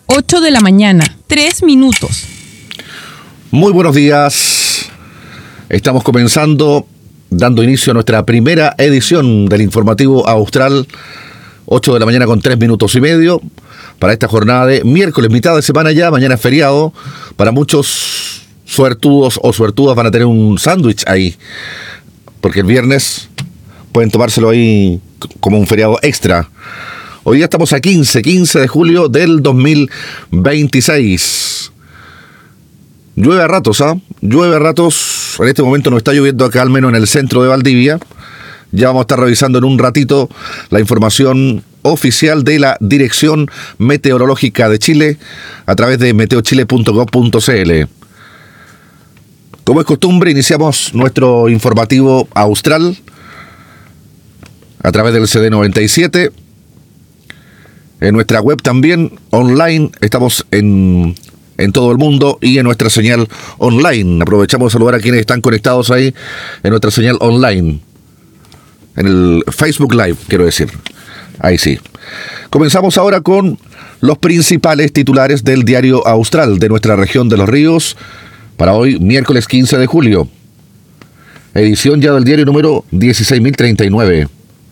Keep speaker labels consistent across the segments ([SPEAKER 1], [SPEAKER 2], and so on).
[SPEAKER 1] 8 de la mañana, 3 minutos.
[SPEAKER 2] Muy buenos días. Estamos comenzando, dando inicio a nuestra primera edición del Informativo Austral, 8 de la mañana con 3 minutos y medio, para esta jornada de miércoles, mitad de semana ya, mañana es feriado. Para muchos suertudos o suertudas van a tener un sándwich ahí, porque el viernes pueden tomárselo ahí como un feriado extra. Hoy día estamos a 15 de julio del 2026. Llueve a ratos, Llueve a ratos. En este momento no está lloviendo acá, al menos en el centro de Valdivia. Ya vamos a estar revisando en un ratito la información oficial de la Dirección Meteorológica de Chile a través de meteochile.gov.cl. Como es costumbre, iniciamos nuestro informativo austral a través del CD97. En nuestra web también, online, estamos en todo el mundo y en nuestra señal online. Aprovechamos de saludar a quienes están conectados ahí en nuestra señal online. En el Facebook Live, quiero decir. Ahí sí. Comenzamos ahora con los principales titulares del diario Austral de nuestra región de Los Ríos para hoy, miércoles 15 de julio. Edición ya del diario número 16.039.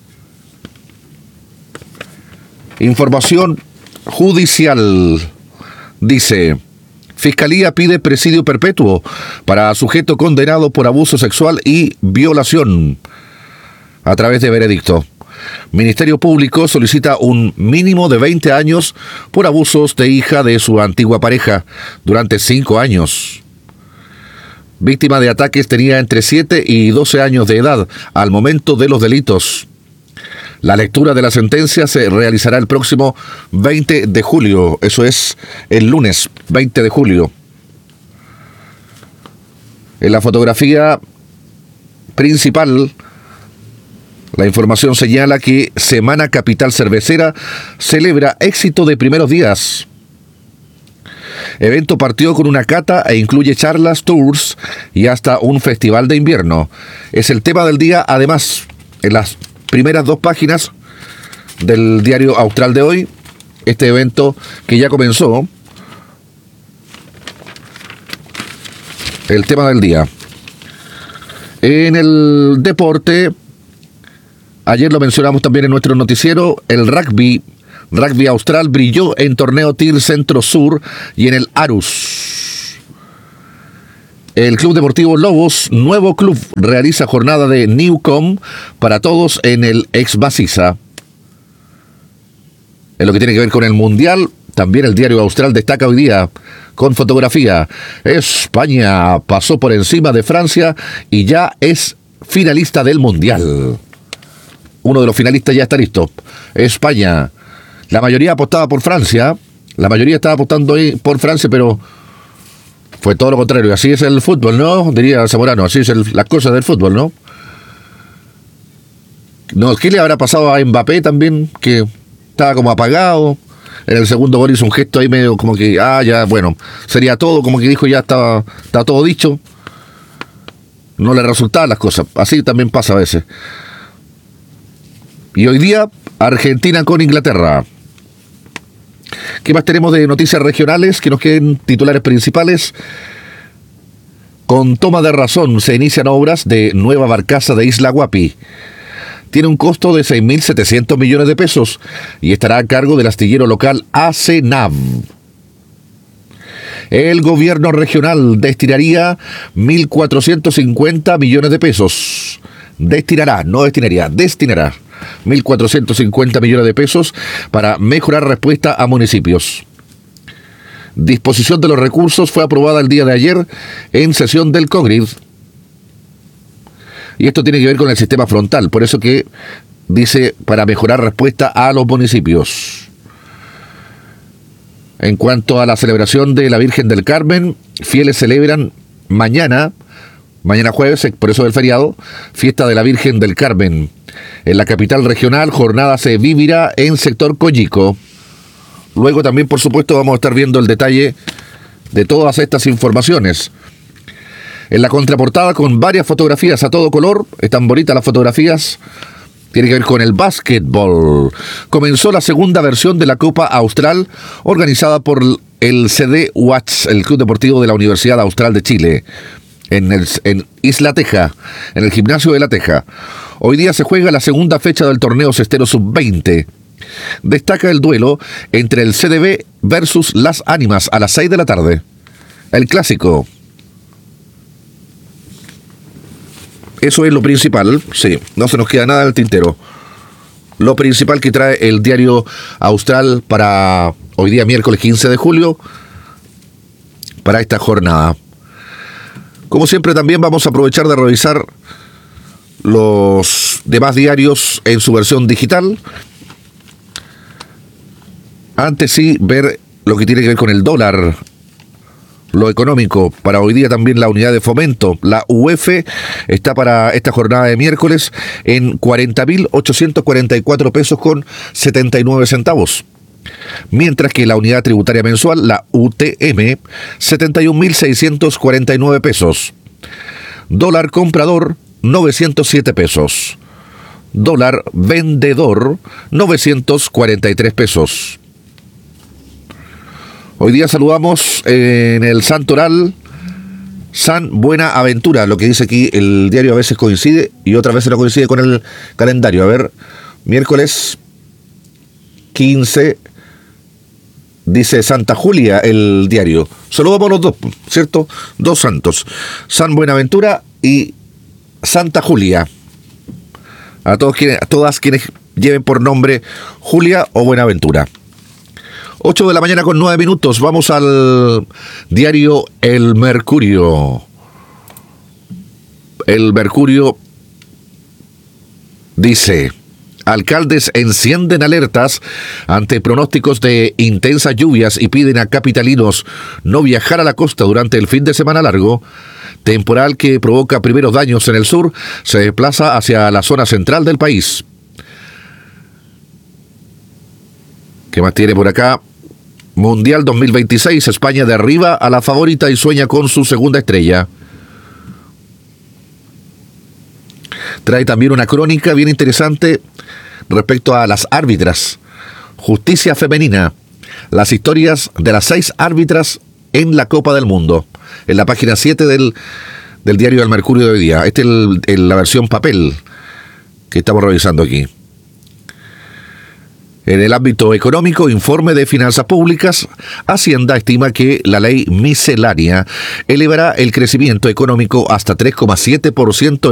[SPEAKER 2] Información judicial. Dice: Fiscalía pide presidio perpetuo para sujeto condenado por abuso sexual y violación. A través de veredicto. Ministerio Público solicita un mínimo de 20 años por abusos de hija de su antigua pareja durante 5 años. Víctima de ataques tenía entre 7 y 12 años de edad al momento de los delitos. La lectura de la sentencia se realizará el próximo 20 de julio, eso es el lunes 20 de julio. En la fotografía principal, la información señala que Semana Capital Cervecera celebra éxito de primeros días. Evento partió con una cata e incluye charlas, tours y hasta un festival de invierno. Es el tema del día, además, en las primeras 2 páginas del diario Austral de hoy, este evento que ya comenzó, el tema del día. En el deporte, ayer lo mencionamos también en nuestro noticiero, el rugby Austral brilló en torneo TIR Centro Sur y en el Arus. El Club Deportivo Lobos, nuevo club, realiza jornada de Newcom para todos en el ex Maciza. En lo que tiene que ver con el Mundial, también el diario Austral destaca hoy día con fotografía: España pasó por encima de Francia y ya es finalista del Mundial. Uno de los finalistas ya está listo. España. La mayoría apostaba por Francia. La mayoría estaba apostando ahí por Francia, pero fue todo lo contrario. Así es el fútbol, ¿no? Diría Zamorano, así es las cosas del fútbol, ¿no? No, ¿qué le habrá pasado a Mbappé también? Que estaba como apagado. En el segundo gol hizo un gesto ahí medio como que, ya, bueno, sería todo, como que dijo, ya está todo dicho. No le resultaban las cosas. Así también pasa a veces. Y hoy día, Argentina con Inglaterra. ¿Qué más tenemos de noticias regionales? Que nos queden titulares principales. Con toma de razón se inician obras de nueva barcaza de Isla Guapi. Tiene un costo de 6.700 millones de pesos y estará a cargo del astillero local ACNAV. El gobierno regional destinaría 1.450 millones de pesos. Destinará 1.450 millones de pesos para mejorar respuesta a municipios. Disposición de los recursos fue aprobada el día de ayer en sesión del COGRID. Y esto tiene que ver con el sistema frontal, por eso que dice para mejorar respuesta a los municipios. En cuanto a la celebración de la Virgen del Carmen, fieles celebran mañana jueves, por eso del feriado, fiesta de la Virgen del Carmen. En la capital regional, jornada se vivirá en sector Coyico. Luego también, por supuesto, vamos a estar viendo el detalle de todas estas informaciones. En la contraportada, con varias fotografías a todo color, están bonitas las fotografías tiene que ver con el básquetbol. Comenzó la segunda versión de la Copa Austral organizada por el CD Watts, el Club Deportivo de la Universidad Austral de Chile, en Isla Teja, en el gimnasio de La Teja. Hoy día se juega la segunda fecha del torneo Cestero Sub-20. Destaca el duelo entre el CDB versus Las Ánimas a las 6 de la tarde. El clásico. Eso es lo principal, sí, no se nos queda nada del tintero. Lo principal que trae el diario Austral para hoy día, miércoles 15 de julio, para esta jornada. Como siempre, también vamos a aprovechar de revisar los demás diarios en su versión digital. Antes sí, ver lo que tiene que ver con el dólar. Lo económico, para hoy día también la unidad de fomento, la UF, está para esta jornada de miércoles en 40.844 pesos con 79 centavos. Mientras que la unidad tributaria mensual, la UTM, 71.649 pesos. Dólar comprador, 907 pesos. Dólar vendedor, 943 pesos. Hoy día saludamos en el Santoral San Buenaventura. Lo que dice aquí el diario a veces coincide y otras veces no coincide con el calendario. A ver, miércoles 15 dice Santa Julia el diario. Saludamos a los dos, ¿cierto? Dos santos. San Buenaventura y Santa Julia. A todas quienes lleven por nombre Julia o Buenaventura. 8 de la mañana con 9 minutos. Vamos al diario El Mercurio. El Mercurio dice: alcaldes encienden alertas ante pronósticos de intensas lluvias y piden a capitalinos no viajar a la costa durante el fin de semana largo. Temporal que provoca primeros daños en el sur se desplaza hacia la zona central del país. ¿Qué más tiene por acá? Mundial 2026, España derriba a la favorita y sueña con su segunda estrella. Trae también una crónica bien interesante respecto a las árbitras. Justicia femenina. Las historias de las 6 árbitras en la Copa del Mundo. En la página 7 del diario El Mercurio de hoy día. Esta es la versión papel que estamos revisando aquí. En el ámbito económico, informe de finanzas públicas, Hacienda estima que la ley miscelánea elevará el crecimiento económico hasta 3,7%